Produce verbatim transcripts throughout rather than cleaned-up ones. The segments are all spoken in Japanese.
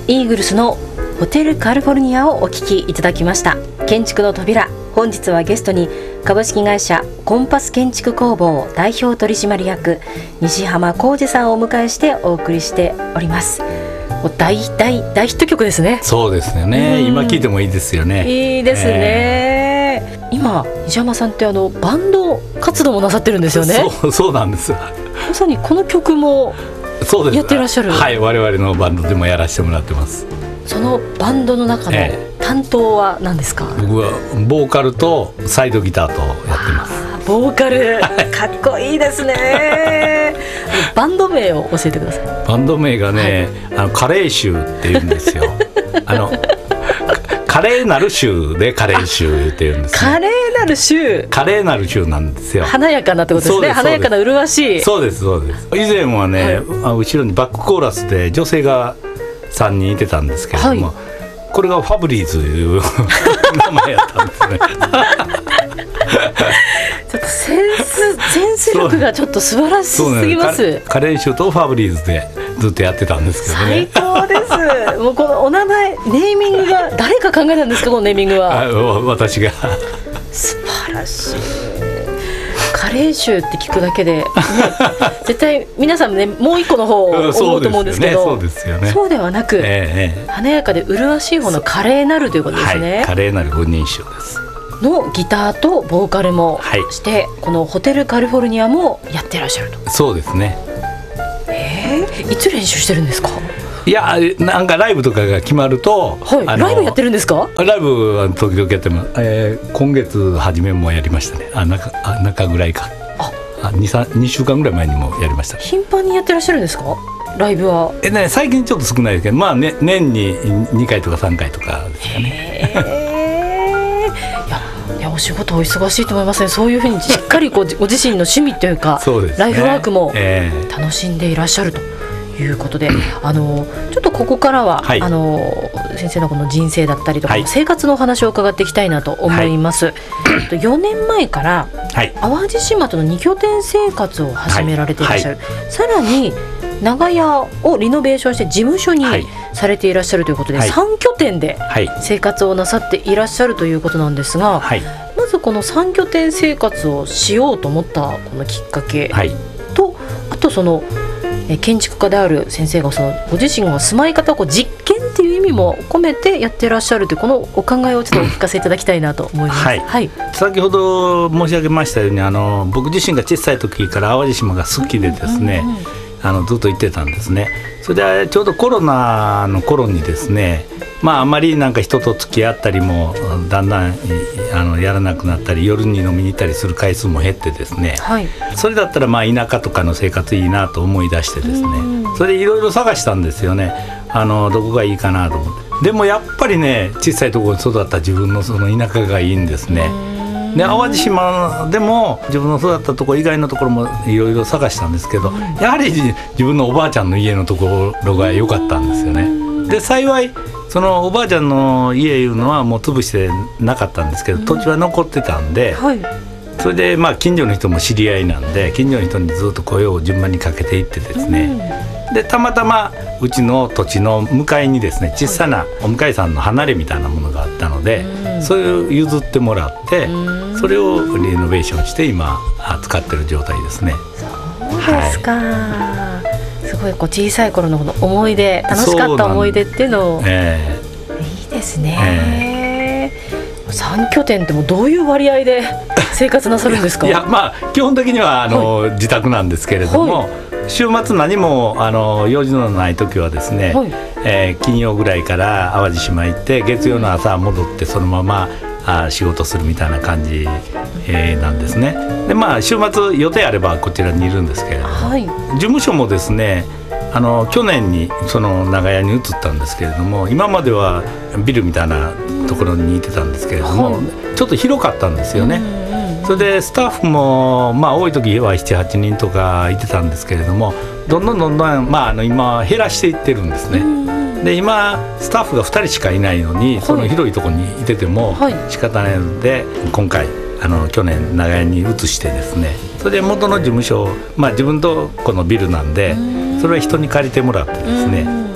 イーグルスのホテルカリフォルニアをお聞きいただきました。建築の扉、本日はゲストに株式会社コンパス建築工房代表取締役西浜浩二さんをお迎えしてお送りしております。大大大ヒット曲ですね。 そうですよね、今聴いてもいいですよね。 いいですね、えー、今西浜さんってあのバンド活動もなさってるんですよね。 そう、そうなんです。 まさにこの曲もやってらっしゃる。 はい、我々のバンドでもやらせてもらってます。 そのバンドの中の担当は何ですか？ えー、僕はボーカルとサイドギターとやってます。 ボーカルかっこいいですねバンド名を教えてください。 バンド名がね、はい、あのカレー臭って言うんですよあのカレーなる臭でカレー臭って言うんですね。 カレーなる臭、 カレーなる臭なんですよ。 華やかなってことですね。華やかな麗しい。 そうですそうです。以前はね、はい、後ろにバックコーラスで女性がさんにんいてたんですけれども、はい、これがファブリーズという名前やったんですねちょっとセンスセンス力がちょっと素晴らしすぎます。 ね、カレー臭とファブリーズでずっとやってたんですけどね。 最高ですもうこのお名前、ネーミングが誰が考えたんですか？このネーミングは。 あ、私が素晴らしい。カレー臭って聞くだけで、ね、絶対皆さんね、もう一個の方を思うと思うんですけど、 そうですよね、そうですよね。 そうではなく、 ええ、 華やかで麗しい方のカレーなるということですね。 はい、カレーなる五人称ですのギターとボーカルもして、はい、このホテルカリフォルニアもやってらっしゃると。 そうですね。 えー、いつ練習してるんですか？ いや、なんかライブとかが決まると、 はい、ライブやってるんですか？ ライブは時々やってます、えー、今月初めもやりましたね。あ、中、あ、中ぐらいか、あ、に、さん、にしゅうかんぐらい前にもやりました。 頻繁にやってらっしゃるんですか？ライブは。 え、ね、最近ちょっと少ないですけど、まあ、ね、年ににかいとかさんかいとかですかね。 いやいや、お仕事お忙しいと思いますね。そういうふうにしっかりこうご自身の趣味というかそうです、ね、 ライフワークもえー、 楽しんでいらっしゃるということで、あのちょっとここからは、はい、あの先生のこの人生だったりとか、はい、生活のお話を伺っていきたいなと思います、はい、よねんまえから、はい、淡路島とのに拠点生活を始められていらっしゃる、はいはい、さらに長屋をリノベーションして事務所にされていらっしゃるということで、はい、さん拠点で生活をなさっていらっしゃるということなんですが、はい、まずこのさん拠点生活をしようと思ったこのきっかけと、はい、あとその建築家である先生がそのご自身が住まい方をこう実験っていう意味も込めてやってらっしゃるというこのお考えをちょっとお聞かせいただきたいなと思います、はいはい、 先ほど申し上げましたように、あの僕自身が小さい時から淡路島が好きでですね、うんうんうん、あのずっと行ってたんですね。それでちょうどコロナの頃にですね、まあ、あまりなんか人と付き合ったりもだんだんあのやらなくなったり、夜に飲みに行ったりする回数も減ってですね、はい、それだったらまあ田舎とかの生活いいなと思い出してですね、それでいろいろ探したんですよね。あのどこがいいかなと思って。でもやっぱりね、小さいところに育った自分のその田舎がいいんですね。で、淡路島でも自分の育ったところ以外のところもいろいろ探したんですけど、やはり自分のおばあちゃんの家のところが良かったんですよね。で、幸いそのおばあちゃんの家いうのはもう潰してなかったんですけど、土地は残ってたんで、はい、それでまあ近所の人も知り合いなんで、近所の人にずっと声を順番にかけていってですね、でたまたまうちの土地の向かいにですね、小さなお向かいさんの離れみたいなものがあったので、それを譲ってもらって、それをリノベーションして今使ってる状態ですね。 そうですか、はい、すごいこう小さい頃のこの思い出、楽しかった思い出っていうのを、えー、いいですね、えー、さん拠点ってもうどういう割合で生活なさるんですか？ いや、まあ基本的にはあの、はい、自宅なんですけれども、はい、週末何もあの用事のない時はですね、はい、えー、金曜ぐらいから淡路島行って月曜の朝戻ってそのままあ仕事するみたいな感じ、えー、なんですね。で、まあ週末予定あればこちらにいるんですけれども、はい、事務所もですね、あの去年にその長屋に移ったんですけれども、今まではビルみたいなところにいてたんですけれども、はい、ちょっと広かったんですよね。それでスタッフも、まあ、多い時はななはちにんとかいてたんですけれども、どんどんどんどん、まあ、あの今減らしていってるんですね。で、今スタッフがふたりしかいないのに、はい、その広いところにいてても仕方ないので、今回あの去年長屋に移してですね、それで元の事務所、まあ、自分とこのビルなんで、それは人に借りてもらってですね、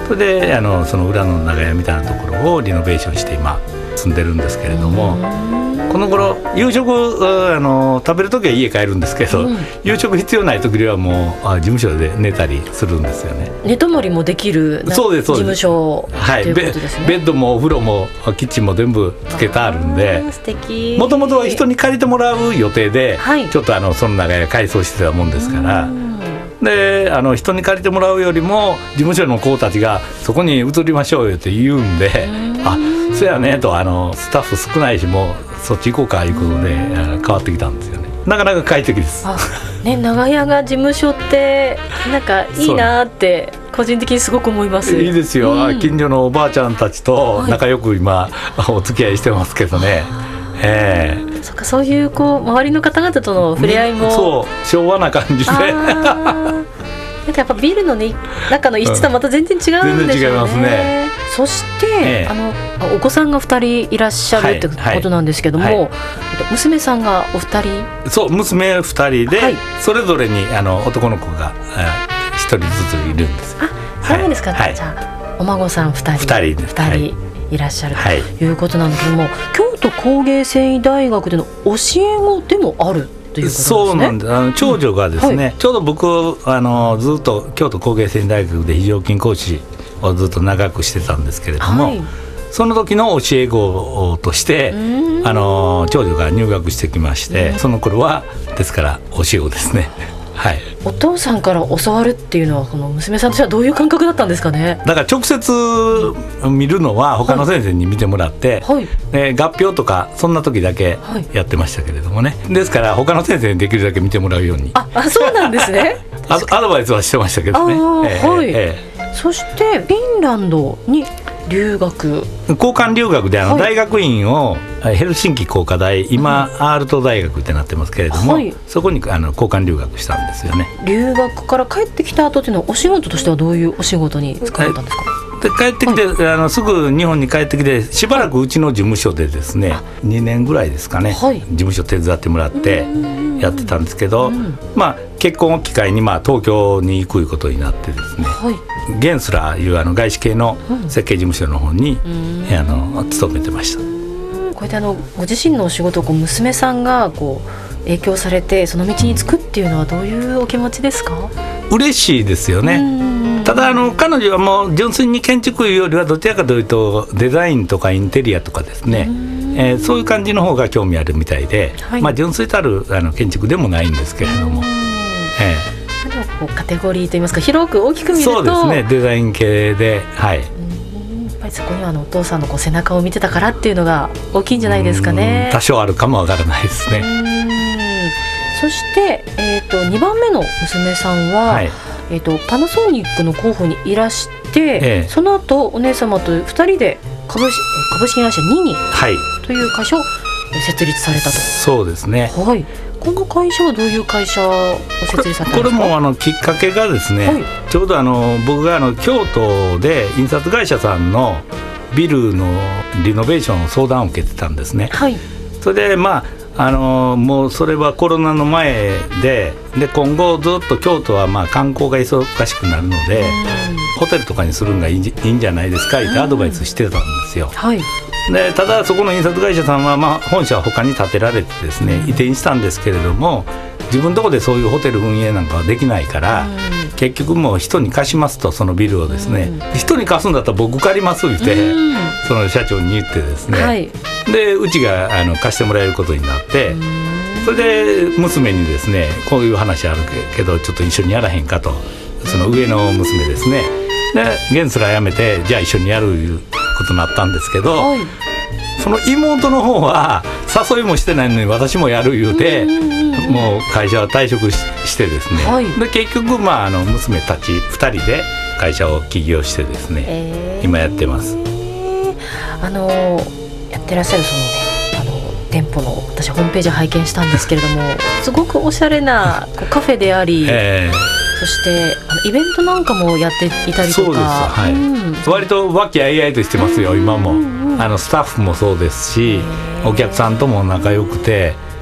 それであのその裏の長屋みたいなところをリノベーションして今住んでるんですけれども、この頃夕食あの食べる時は家帰るんですけど、うん、夕食必要ない時にはもうあ事務所で寝たりするんですよね。 寝泊まりもできるそうですそうです事務所はい、 ということですね。 ベッドもお風呂もキッチンも全部つけてあるんで、 素敵。 もともとは人に借りてもらう予定で、はい、ちょっとあのその長屋改装してたもんですから、であの人に借りてもらうよりも事務所の子たちがそこに移りましょうよって言うんで、あそうやねと、あのスタッフ少ないしもうそっち行こうかいうことで変わってきたんですよね。なかなか快適です。 あ、ね、長屋が事務所ってなんかいいなって個人的にすごく思います。 いいですよ、うん、近所のおばあちゃんたちと仲良く今、はい、お付き合いしてますけどね。えー、 そっか、そういうこう周りの方々との触れ合いも、 そう昭和な感じでなんかやっぱビルの、ね、中の一室とはまた全然違うんでしょうね、うん、全然違いますね。そして、ええ、あのお子さんがふたりいらっしゃるってことなんですけども、はいはい、娘さんがお二人。そう娘ふたりで、はい、それぞれにあの男の子がひとりずついるんです。あ、そうなんですか、はい、じゃあお孫さんふたりふたりです、ふたりいらっしゃるということなんだけども、はい、京都工芸繊維大学での教え子でもあるということですね。そうなんです。あの長女がですね、うんはい、ちょうど僕あのずっと京都工芸繊維大学で非常勤講師をずっと長くしてたんですけれども、はい、その時の教え子としてあの長女が入学してきまして、その頃はですから教え子ですね。はい、お父さんから教わるっていうのはこの娘さんとしてはどういう感覚だったんですかね。だから直接見るのは他の先生に見てもらって、はい、で合評とかそんな時だけやってましたけれどもね、はい、ですから他の先生にできるだけ見てもらうように。ああ、そうなんですねア, アドバイスはしてましたけどね。えーはいえー、そしてフィンランドに留学交換留学であの大学院を、はい、ヘルシンキ工科大今、うん、アールト大学ってなってますけれども、はい、そこにあの交換留学したんですよね。留学から帰ってきた後っていうのはお仕事としてはどういうお仕事に使われたんですか。で帰ってきて、はい、あのすぐ日本に帰ってきてしばらくうちの事務所でですね、はい、にねんぐらいですかね、はい、事務所手伝ってもらってやってたんですけど、まあ、結婚を機会に、まあ、東京に行くことになってですね、はい、ゲンスラーいうあの外資系の設計事務所の方に、うん、あの勤めてました。こうやってあのご自身のお仕事をこう娘さんがこう影響されてその道に就くっていうのはどういうお気持ちですか。嬉しいですよね。ただあの彼女はもう純粋に建築よりはどちらかというとデザインとかインテリアとかですね、えー、そういう感じの方が興味あるみたいで、はい、まあ、純粋たるあの建築でもないんですけれども、えー、でもこうカテゴリーといいますか広く大きく見るとそうですね、デザイン系で、はい、やっぱりそこにはあのお父さんのこう背中を見てたからっていうのが大きいんじゃないですかね。多少あるかもわからないですね。そして、えー、とにばんめの娘さんは、はい、えー、とパナソニックの候補にいらして、ええ、その後お姉様とふたりで 株, 株式会社ニニという会社を設立されたと。そうですね、はい、この会社はどういう会社を設立されたんですか。これ、これもあのきっかけがですね、はい、ちょうどあの僕があの京都で印刷会社さんのビルのリノベーションの相談を受けてたんですね、はい、それでまああのもうそれはコロナの前 で, で今後ずっと京都はまあ観光が忙しくなるのでホテルとかにするのがいいいいんじゃないですかってアドバイスしてたんですよ、はい、でただそこの印刷会社さんは、まあ、本社は他に建てられてですね移転したんですけれども自分のところでそういうホテル運営なんかはできないから結局もう人に貸しますとそのビルをですね人に貸すんだったら僕借りますってその社長に言ってですね、はい、でうちがあの貸してもらえることになってそれで娘にですねこういう話あるけどちょっと一緒にやらへんかとその上の娘ですねでゲンスラー辞めてじゃあ一緒にやるいうことになったんですけど、はい、その妹の方は誘いもしてないのに私もやる言うてもう会社は退職 し, してですね、はい、で結局、まあ、あの娘たちふたりで会社を起業してですね、えー、今やってます。あのやってらっしゃるそのねあの店舗の私ホームページ拝見したんですけれどもすごくおしゃれなこうカフェであり、えー、そしてあのイベントなんかもやっていたりとかそうです、はい、うん、割と和気あいあいとしてますよ、うん、今も、うんうん、あのスタッフもそうですしお客さんとも仲良くて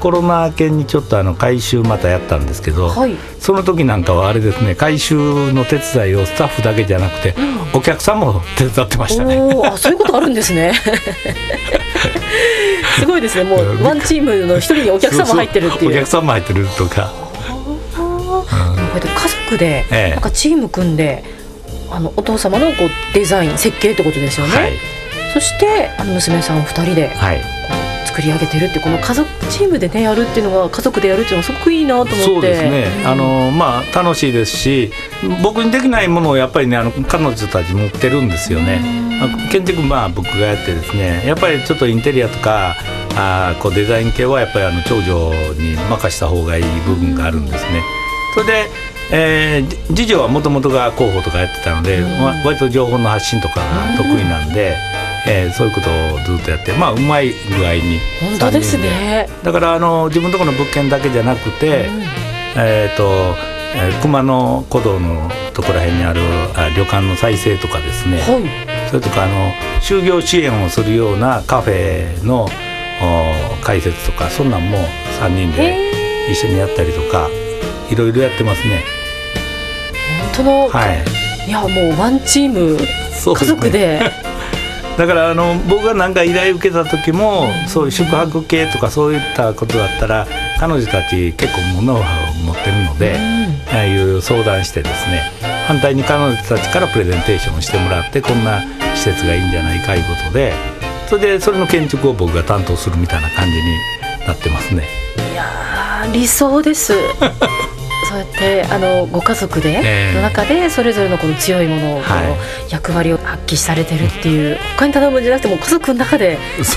コロナ明けにちょっとあの改修またやったんですけど、はい、その時なんかはあれですね、改修の手伝いをスタッフだけじゃなくて、うん、お客さんも手伝ってましたね。 おあ、そういうことあるんですねすごいですね。もうワンチームの一人にお客さんも入ってるっていう。 お客さんも入ってるとか、 うん、家族でなんかチーム組んで、あのお父様のこうデザイン設計ってことですよね、はい、そしてあの娘さんふたりで、はい、作り上げてるって、この家族チームでねやるっていうのが、家族でやるっていうのがすごくいいなと思って。 そうですね、うん、あのまあ楽しいですし、僕にできないものをやっぱりね、あの彼女たち持ってるんですよね。建築、まあ僕がやってですね、やっぱりちょっとインテリアとかあこうデザイン系はやっぱりあの長女に任した方がいい部分があるんですね。それで、えー、次女はもともとが広報とかやってたので、割と情報の発信とかが得意なんで、えー、そういうことをずっとやって、まあうまい具合に本当ですね。 だからあの自分のところの物件だけじゃなくて、うん、えーとえー、熊野古道のところら辺にあるあ旅館の再生とかですね、はい、それとかあの就業支援をするようなカフェの開設とか、そんなんもさんにんで一緒にやったりとか、いろいろやってますね。 本当の、はい、いやもうワンチーム、家族でだからあの僕が何か依頼受けた時も、そういう宿泊系とかそういったことだったら、彼女たち結構ノウハウを持ってるので、ああいう相談してですね、反対に彼女たちからプレゼンテーションをしてもらって、こんな施設がいいんじゃないかいうことで、それでそれの建築を僕が担当するみたいな感じになってますね。 いや理想ですそうやってあのご家族で、えー、の中でそれぞれのこの強いものを、はい、役割を発揮されてるっていう、他に頼むんじゃなくても家族の中で